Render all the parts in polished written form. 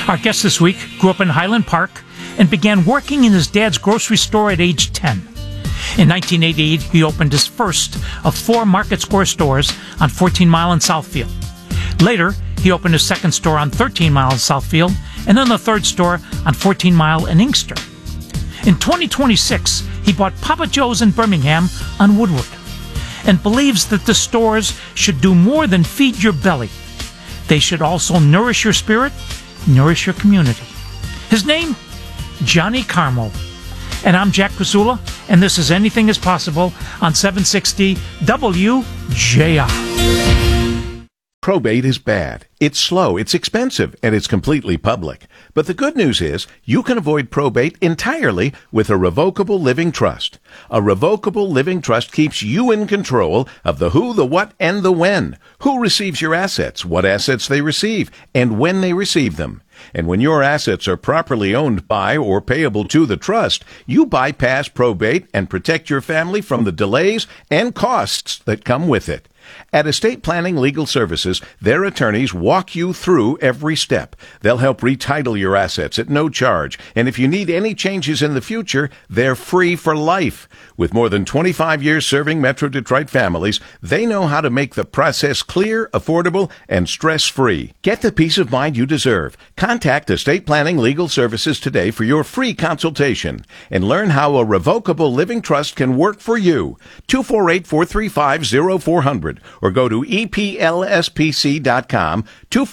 Our guest this week grew up in Highland Park and began working in his dad's grocery store at age 10. In 1988, he opened his first of 4 Market Square stores on 14 Mile in Southfield. Later, he opened his second store on 13 Mile in Southfield, and then the third store on 14 Mile in Inkster. In 2026, he bought Papa Joe's in Birmingham on Woodward, and believes that the stores should do more than feed your belly. They should also nourish your spirit, nourish your community. His name? Johnny Carmo. And I'm Jack Pasula, and this is Anything is Possible on 760 WJR. Probate is bad. It's slow, it's expensive, and it's completely public. But the good news is you can avoid probate entirely with a revocable living trust. A revocable living trust keeps you in control of the who, the what, and the when. Who receives your assets, what assets they receive, and when they receive them. And when your assets are properly owned by or payable to the trust, you bypass probate and protect your family from the delays and costs that come with it. At Estate Planning Legal Services, their attorneys walk you through every step. They'll help retitle your assets at no charge, and if you need any changes in the future, they're free for life. With more than 25 years serving Metro Detroit families, they know how to make the process clear, affordable, and stress-free. Get the peace of mind you deserve. Contact Estate Planning Legal Services today for your free consultation and learn how a revocable living trust can work for you. 248-435-0400 or go to EPLSPC.com,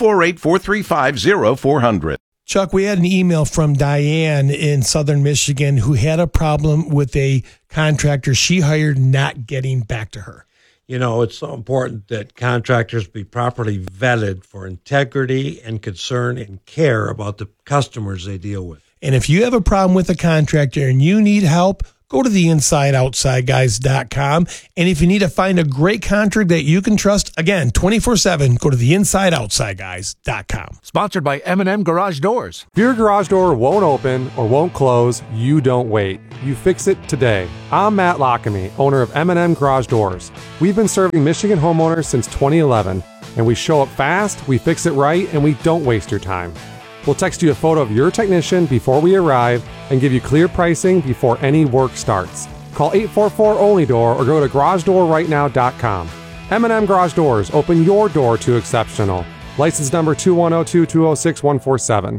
248-435-0400. Chuck, we had an email from Diane in southern Michigan who had a problem with a contractor she hired not getting back to her. You know, it's so important that contractors be properly vetted for integrity and concern and care about the customers they deal with. And if you have a problem with a contractor and you need help, go to theinsideoutsideguys.com. And if you need to find a great contractor that you can trust, again, 24/7, go to theinsideoutsideguys.com. Sponsored by M&M Garage Doors. If your garage door won't open or won't close, you don't wait. You fix it today. I'm Matt Lockamy, owner of M&M Garage Doors. We've been serving Michigan homeowners since 2011, and we show up fast, we fix it right, and we don't waste your time. We'll text you a photo of your technician before we arrive and give you clear pricing before any work starts. Call 844-ONLY-DOOR or go to garagedoorrightnow.com. M&M Garage Doors, open your door to exceptional. License number 2102206-147.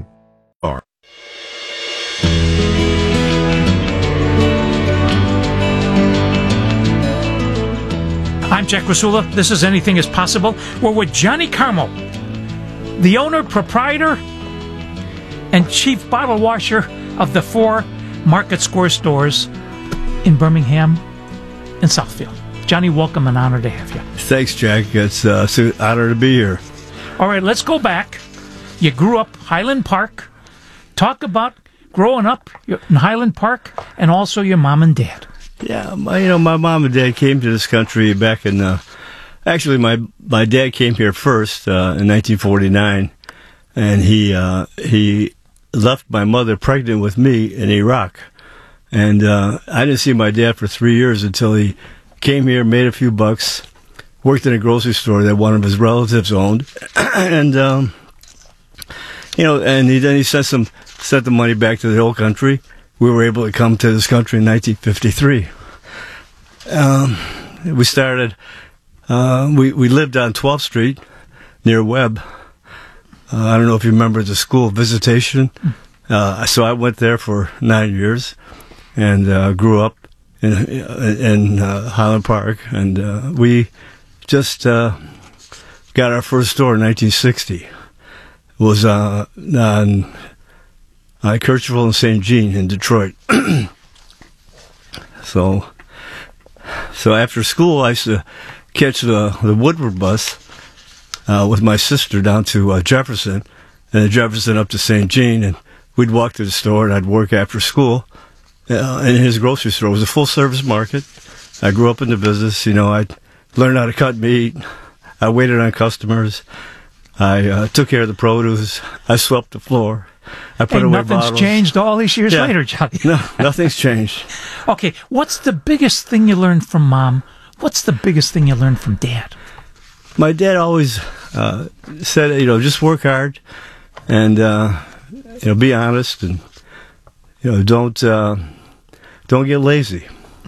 I'm Jack Rasula. This is Anything is Possible. We're with Johnny Carmo, the owner, proprietor, and chief bottle washer of the 4 Market Square stores in Birmingham and Southfield. Johnny, welcome and honor to have you. Thanks, Jack. It's an honor to be here. All right, let's go back. You grew up Highland Park. Talk about growing up in Highland Park and also your mom and dad. Yeah, my mom and dad came to this country back in, actually my dad came here first in 1949, and he left my mother pregnant with me in Iraq. And I didn't see my dad for 3 years until he came here, made a few bucks, worked in a grocery store that one of his relatives owned, and then he sent the money back to the old country. We were able to come to this country in 1953. We started. We lived on 12th Street near Webb. I don't know if you remember the school Visitation. So I went there for 9 years and grew up in Highland Park. And we just got our first store in 1960. It was on Kirchville and St. Jean in Detroit. So after school, I used to catch the Woodward bus with my sister down to Jefferson, and Jefferson up to St. Jean, and we'd walk to the store, and I'd work after school in his grocery store. It was a full-service market. I grew up in the business. I learned how to cut meat. I waited on customers. I took care of the produce. I swept the floor. I put away bottles. Nothing's changed all these years later, Johnny. No, nothing's changed. Okay, what's the biggest thing you learned from Mom? What's the biggest thing you learned from Dad? My dad always said, just work hard and be honest, and don't get lazy.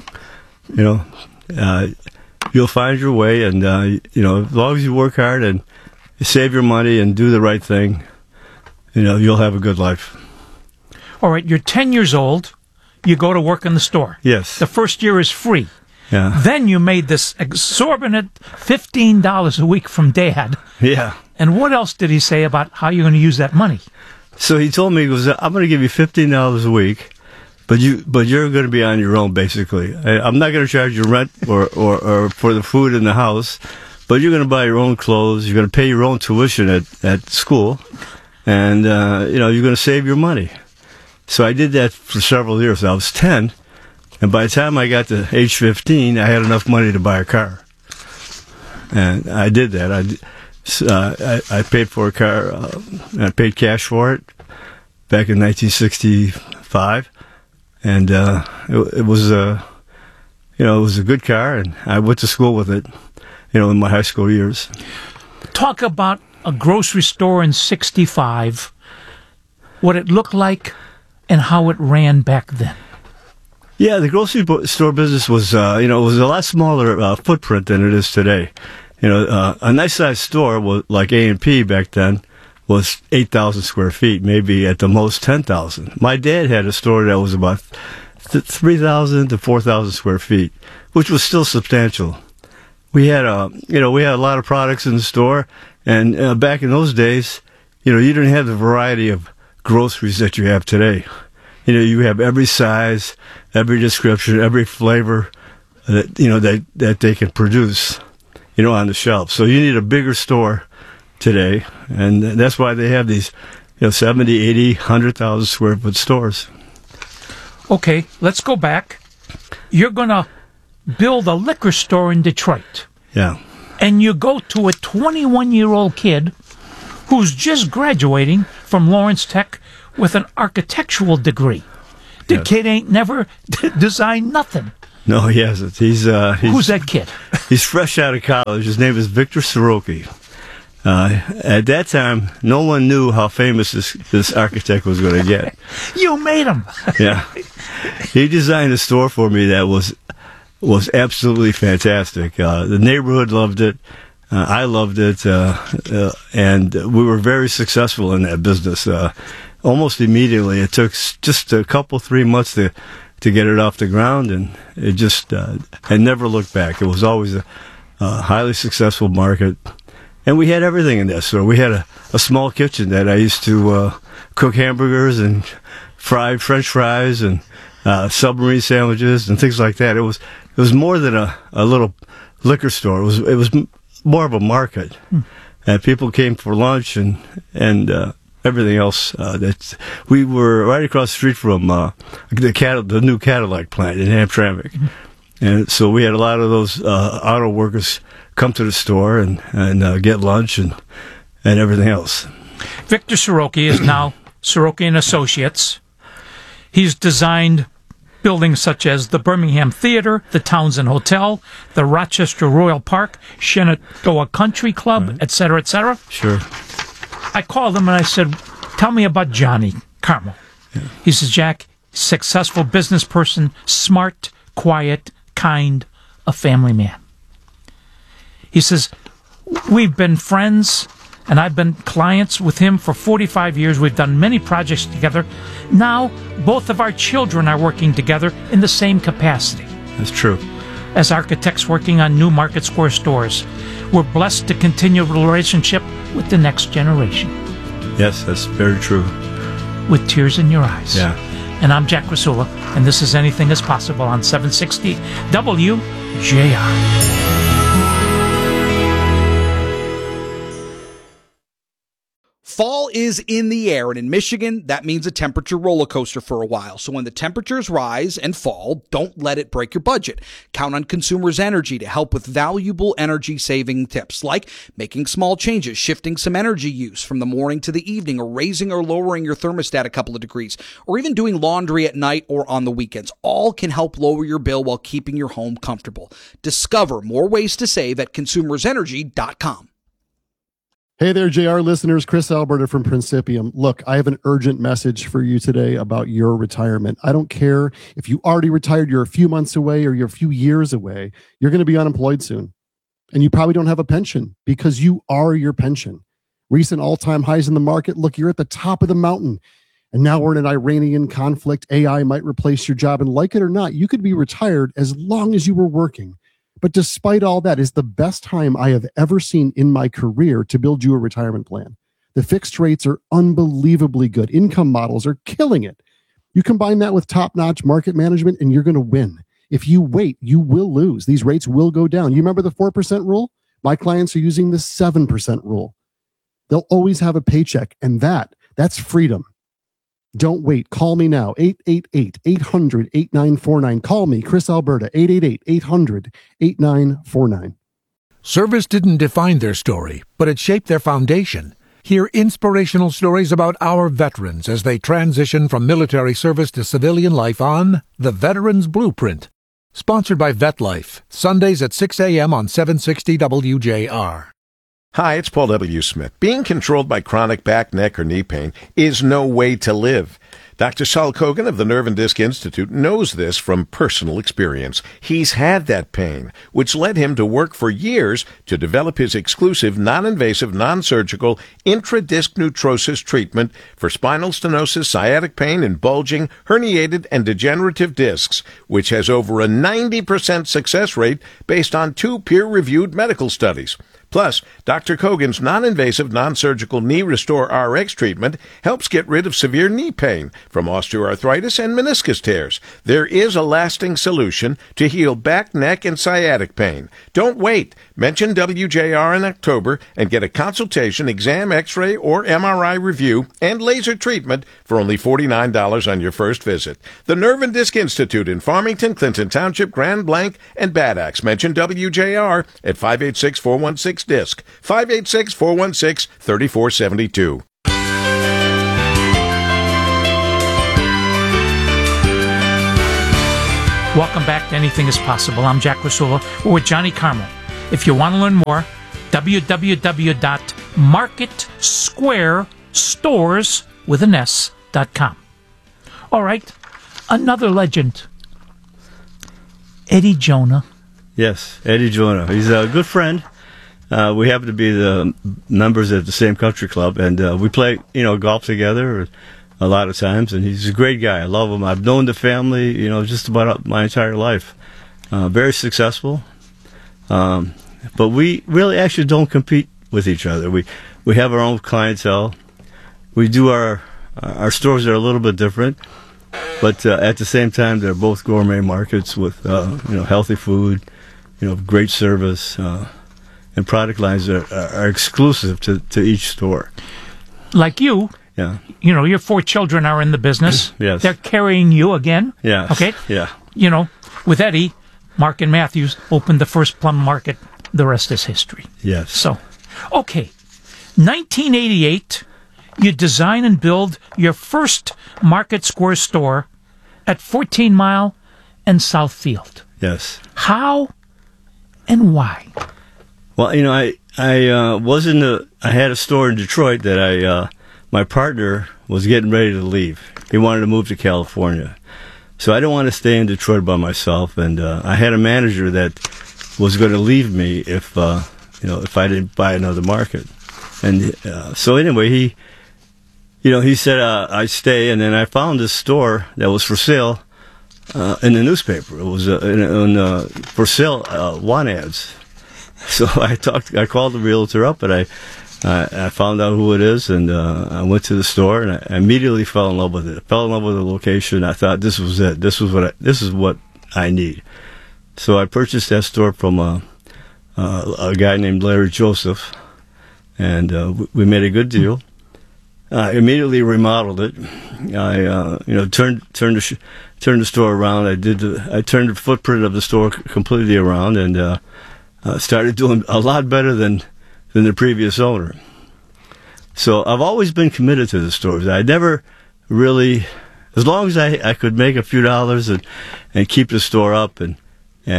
You'll find your way, and as long as you work hard and you save your money and do the right thing, you'll have a good life. All right, you're 10 years old. You go to work in the store. Yes. The first year is free. Yeah. Then you made this exorbitant $15 a week from Dad. Yeah. And what else did he say about how you're going to use that money? So he told me, I'm going to give you $15 a week, but you're going to be on your own, basically. I'm not going to charge you rent or for the food in the house, but you're going to buy your own clothes. You're going to pay your own tuition at school, and you're going to save your money. So I did that for several years. I was 10, and by the time I got to age 15, I had enough money to buy a car. And I did that. I paid for a car. I paid cash for it back in 1965, and it was a good car, and I went to school with it, in my high school years. Talk about a grocery store in 65, what it looked like, and how it ran back then. Yeah, the grocery store business was, it was a lot smaller footprint than it is today. A nice sized store was like A&P back then was 8,000 square feet, maybe at the most 10,000. My dad had a store that was about 3,000 to 4,000 square feet, which was still substantial. We had a lot of products in the store, and back in those days, you didn't have the variety of groceries that you have today. You have every size, every description, every flavor that they can produce, on the shelf. So you need a bigger store today, and that's why they have these, 70, 80, 100,000 square foot stores. Okay, let's go back. You're going to build a liquor store in Detroit. Yeah. And you go to a 21-year-old kid who's just graduating from Lawrence Tech with an architectural degree. The kid ain't never designed nothing. No, he hasn't. He's who's that kid? He's fresh out of college. His name is Victor Soroki. At that time, no one knew how famous this architect was going to get. You made him. Yeah. He designed a store for me that was absolutely fantastic. The neighborhood loved it. I loved it. And we were very successful in that business. Almost immediately. It took just a couple, 3 months to get it off the ground, and it just I never looked back. It was always a highly successful market, and we had everything in that store. We had a small kitchen that I used to cook hamburgers and fry French fries and submarine sandwiches and things like that. It was more than a little liquor store. It was more of a market, and people came for lunch and everything else. We were right across the street from the new Cadillac plant in Hamtramck, and so we had a lot of those auto workers come to the store and get lunch and everything else. Victor Soroki is now Soroki and Associates. He's designed buildings such as the Birmingham Theater, the Townsend Hotel, the Rochester Royal Park, Shenandoah Country Club, etc., etc. Sure. I called him and I said, tell me about Johnny Carmel. Yeah. He says, Jack, successful business person, smart, quiet, kind, a family man. He says, we've been friends and I've been clients with him for 45 years. We've done many projects together. Now, both of our children are working together in the same capacity. That's true. As architects working on new Market Square stores, we're blessed to continue the relationship with the next generation. Yes, that's very true. With tears in your eyes. Yeah. And I'm Jack Rasula, and this is Anything is Possible on 760 WJR. Fall is in the air, and in Michigan, that means a temperature roller coaster for a while. So when the temperatures rise and fall, don't let it break your budget. Count on Consumers Energy to help with valuable energy-saving tips, like making small changes, shifting some energy use from the morning to the evening, or raising or lowering your thermostat a couple of degrees, or even doing laundry at night or on the weekends. All can help lower your bill while keeping your home comfortable. Discover more ways to save at consumersenergy.com. Hey there, JR listeners. Chris Alberta from Principium. Look, I have an urgent message for you today about your retirement. I don't care if you already retired, you're a few months away, or you're a few years away. You're going to be unemployed soon. And you probably don't have a pension because you are your pension. Recent all-time highs in the market. Look, you're at the top of the mountain. And now we're in an Iranian conflict. AI might replace your job. And like it or not, you could be retired as long as you were working. But despite all that, it's the best time I have ever seen in my career to build you a retirement plan. The fixed rates are unbelievably good. Income models are killing it. You combine that with top-notch market management, and you're going to win. If you wait, you will lose. These rates will go down. You remember the 4% rule? My clients are using the 7% rule. They'll always have a paycheck, and that's freedom. Don't wait. Call me now, 888-800-8949. Call me, Chris Alberta, 888-800-8949. Service didn't define their story, but it shaped their foundation. Hear inspirational stories about our veterans as they transition from military service to civilian life on The Veteran's Blueprint. Sponsored by VetLife, Sundays at 6 a.m. on 760 WJR. Hi, it's Paul W. Smith. Being controlled by chronic back, neck, or knee pain is no way to live. Dr. Saul Kogan of the Nerve and Disc Institute knows this from personal experience. He's had that pain, which led him to work for years to develop his exclusive, non-invasive, non-surgical intradisc neutrosis treatment for spinal stenosis, sciatic pain, and bulging, herniated, and degenerative discs, which has over a 90% success rate based on 2 peer-reviewed medical studies. Plus, Dr. Kogan's non-invasive, non-surgical Knee Restore RX treatment helps get rid of severe knee pain from osteoarthritis and meniscus tears. There is a lasting solution to heal back, neck, and sciatic pain. Don't wait. Mention WJR in October and get a consultation, exam, x-ray, or MRI review and laser treatment for only $49 on your first visit. The Nerve and Disc Institute in Farmington, Clinton Township, Grand Blanc, and Bad Axe. Mention WJR at 586-416-DISC, 586-416-3472. Welcome back to Anything is Possible. I'm Jack Rasula. We're with Johnny Carmel. If you want to learn more, www.marketsquarestores.com. All right, another legend, Eddie Jonah. Yes, Eddie Jonah. He's a good friend. We happen to be the members at the same country club, and we play, golf together a lot of times, and he's a great guy. I love him. I've known the family, just about my entire life. Very successful. But we really actually don't compete with each other. We have our own clientele. We do our stores are a little bit different, but at the same time, they're both gourmet markets with healthy food, great service, and product lines that are exclusive to each store. Like you. Yeah. Your 4 children are in the business. Yes. They're carrying you again. Yeah. Okay? Yeah. With Eddie, Mark and Matthews opened the first plum market. The rest is history. Yes. So, okay. 1988, you design and build your first Market Square store at 14 Mile and Southfield. Yes. How and why? Well, I had a store in Detroit that my partner was getting ready to leave. He wanted to move to California. So I didn't want to stay in Detroit by myself, and I had a manager that was going to leave me if I didn't buy another market. And so anyway, he said I'd stay, and then I found this store that was for sale in the newspaper. It was for sale want ads. So I called the realtor up, and I found out who it is, and I went to the store, and I immediately fell in love with it. I fell in love with the location. I thought this was it. This is what I need. So I purchased that store from a guy named Larry Joseph, and we made a good deal. I immediately remodeled it. I turned the store around. I turned the footprint of the store completely around, and started doing a lot better than the previous owner. So I've always been committed to the stores. I never really, as long as I could make a few dollars and keep the store up and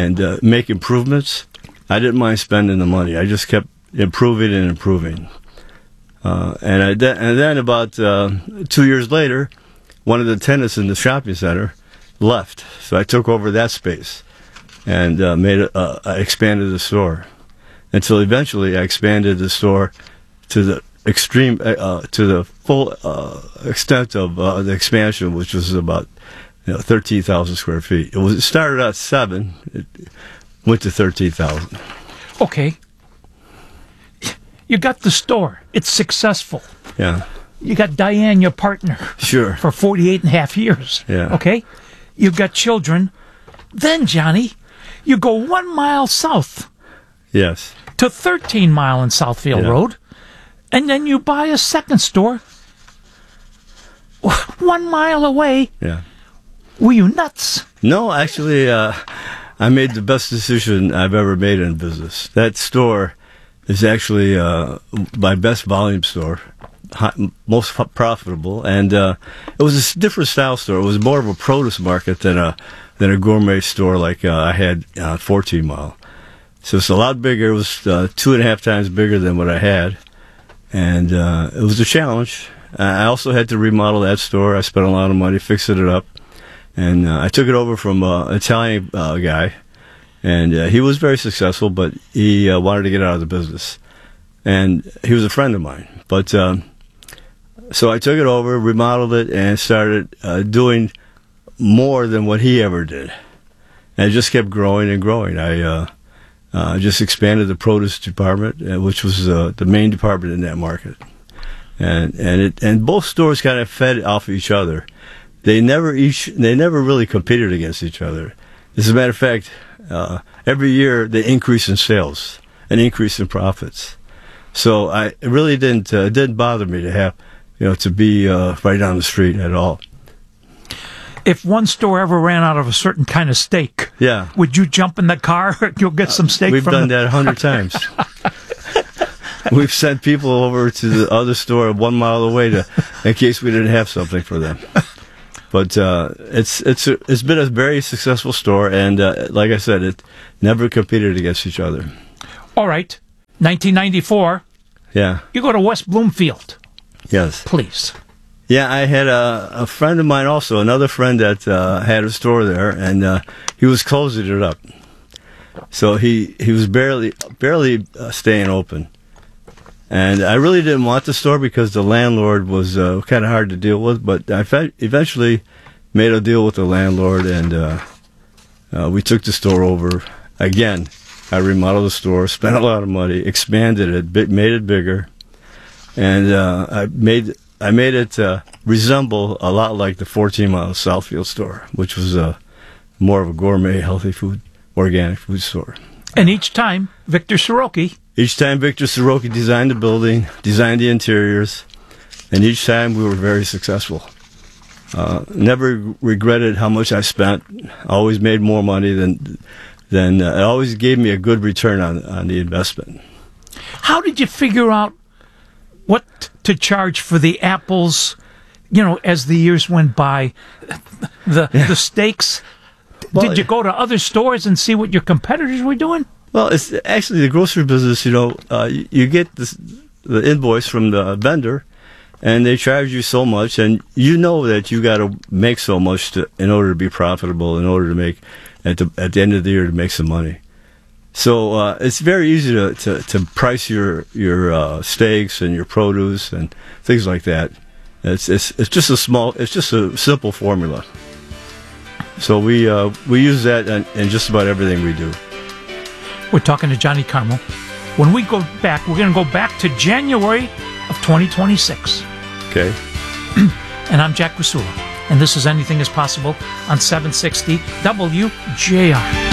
make improvements, I didn't mind spending the money. I just kept improving and improving. And then about 2 years later, one of the tenants in the shopping center left, so I took over that space and I expanded the store until eventually I expanded the store to the extreme, to the full extent of the expansion, which was about 13,000 square feet. It started at 7, it went to 13,000. Okay. You got the store. It's successful. Yeah. You got Diane, your partner. Sure. For 48 and a half years. Yeah. Okay? You've got children. Then, Johnny, you go 1 mile south. Yes. To 13 Mile and Southfield Road. And then you buy a second store 1 mile away. Yeah. Were you nuts? No, actually, I made the best decision I've ever made in business. That store is actually my best volume store, most profitable, and it was a different style store. It was more of a produce market than a gourmet store like I had 14 Mile. So it's a lot bigger. It was 2.5 times bigger than what I had, and it was a challenge. I also had to remodel that store. I spent a lot of money fixing it up, and I took it over from an Italian guy. And he was very successful, but he wanted to get out of the business. And he was a friend of mine. But so I took it over, remodeled it, and started doing more than what he ever did. And it just kept growing and growing. I just expanded the produce department, which was the main department in that market. And both stores kind of fed off each other. They never really competed against each other. As a matter of fact, every year they increase in sales and increase in profits. So it really didn't bother me to have, to be right down the street at all. If one store ever ran out of a certain kind of steak, would you jump in the car? You'll get some steak. We've done that 100 times. We've sent people over to the other store 1 mile away in case we didn't have something for them. But it's been a very successful store, and like I said, it never competed against each other. All right, 1994. Yeah. You go to West Bloomfield. Yes. Please. Yeah, I had a friend of mine also, another friend that had a store there, and he was closing it up. So he was barely staying open. And I really didn't want the store because the landlord was kind of hard to deal with, but I eventually made a deal with the landlord, and we took the store over. Again, I remodeled the store, spent a lot of money, expanded it, made it bigger, and I made it resemble a lot like the 14 Mile Southfield store, which was more of a gourmet, healthy food, organic food store. And each time, Victor Soroki designed the building, designed the interiors, and each time we were very successful. Never regretted how much I spent. Always made more money than it always gave me a good return on the investment. How did you figure out what to charge for the apples, as the years went by? The steaks? Well, did you go to other stores and see what your competitors were doing? Well, it's actually the grocery business, you get the invoice from the vendor, and they charge you so much, and you know that you got to make so much in order to be profitable, in order to make, at the end of the year, to make some money. So it's very easy to price your steaks and your produce and things like that. It's just a simple formula. So we use that in just about everything we do. We're talking to Johnny Carmel. When we go back, we're going to go back to January of 2026. Okay. And I'm Jack Rasula, and this is Anything is Possible on 760 WJR.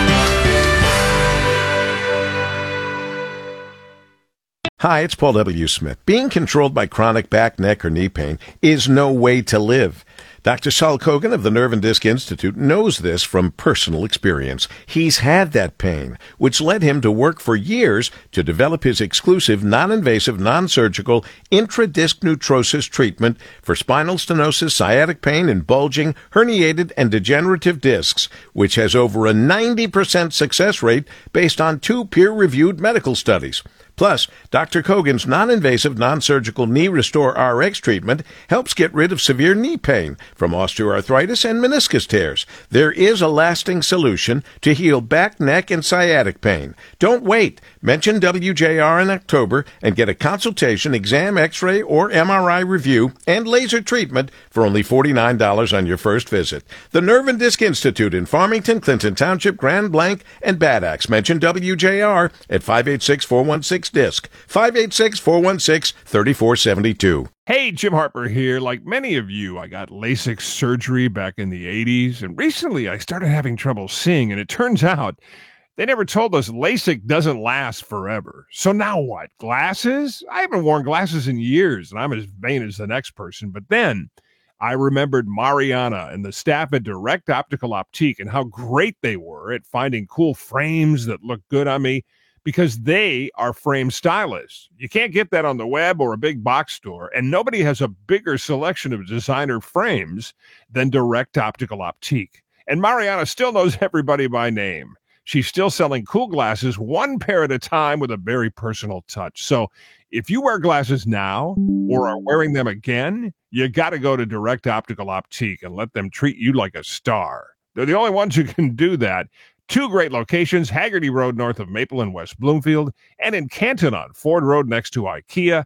Hi, it's Paul W. Smith. Being controlled by chronic back, neck, or knee pain is no way to live. Dr. Saul Kogan of the Nerve and Disc Institute knows this from personal experience. He's had that pain, which led him to work for years to develop his exclusive, non-invasive, non-surgical intradisc neutrosis treatment for spinal stenosis, sciatic pain, and bulging, herniated, and degenerative discs, which has over a 90% success rate based on 2 peer-reviewed medical studies. Plus, Dr. Kogan's non-invasive, non-surgical Knee Restore RX treatment helps get rid of severe knee pain from osteoarthritis and meniscus tears. There is a lasting solution to heal back, neck, and sciatic pain. Don't wait. Mention WJR in October and get a consultation, exam, x-ray, or MRI review and laser treatment for only $49 on your first visit. The Nerve and Disc Institute in Farmington, Clinton Township, Grand Blanc, and Bad Axe. Mention WJR at 586-416-DISC, 586-416-3472. Hey, Jim Harper here. Like many of you, I got LASIK surgery back in the 80s, and recently I started having trouble seeing, and it turns out they never told us LASIK doesn't last forever. So now what? Glasses? I haven't worn glasses in years, and I'm as vain as the next person. But then I remembered Mariana and the staff at Direct Optical Optique and how great they were at finding cool frames that look good on me, because they are frame stylists. You can't get that on the web or a big box store, and nobody has a bigger selection of designer frames than Direct Optical Optique. And Mariana still knows everybody by name. She's still selling cool glasses, one pair at a time, with a very personal touch. So if you wear glasses now or are wearing them again, you got to go to Direct Optical Optique and let them treat you like a star. They're the only ones who can do that. 2 great locations, Haggerty Road north of Maple in West Bloomfield, and in Canton on Ford Road next to IKEA.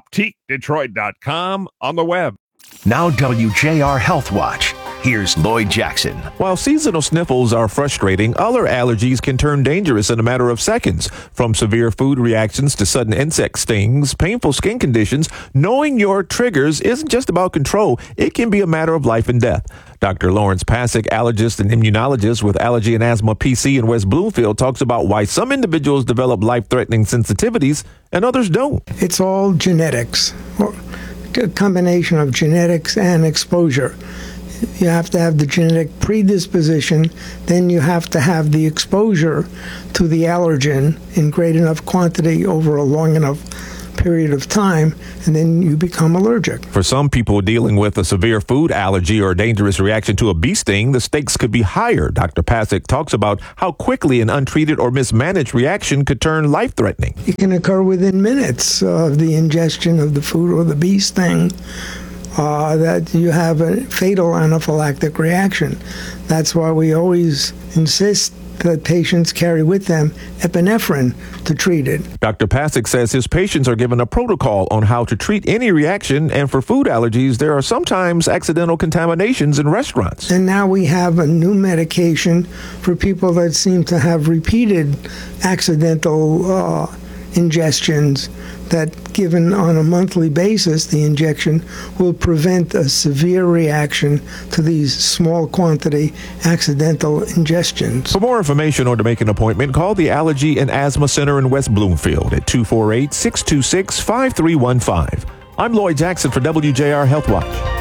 OptiqueDetroit.com on the web. Now WJR Health Watch. Here's Lloyd Jackson. While seasonal sniffles are frustrating, other allergies can turn dangerous in a matter of seconds. From severe food reactions to sudden insect stings, painful skin conditions, knowing your triggers isn't just about control. It can be a matter of life and death. Dr. Lawrence Pasick, allergist and immunologist with Allergy and Asthma PC in West Bloomfield, talks about why some individuals develop life-threatening sensitivities and others don't. It's all genetics, a combination of genetics and exposure. You have to have the genetic predisposition, then you have to have the exposure to the allergen in great enough quantity over a long enough period of time, and then you become allergic. For some people dealing with a severe food allergy or a dangerous reaction to a bee sting, the stakes could be higher. Dr. Pasick talks about how quickly an untreated or mismanaged reaction could turn life-threatening. It can occur within minutes of the ingestion of the food or the bee sting. That you have a fatal anaphylactic reaction. That's why we always insist that patients carry with them epinephrine to treat it. Dr. Pasick says his patients are given a protocol on how to treat any reaction, and for food allergies, there are sometimes accidental contaminations in restaurants. And now we have a new medication for people that seem to have repeated accidental ingestions, that given on a monthly basis, the injection will prevent a severe reaction to these small quantity accidental ingestions. For more information or to make an appointment, call the Allergy and Asthma Center in West Bloomfield at 248-626-5315. I'm Lloyd Jackson for WJR Health Watch.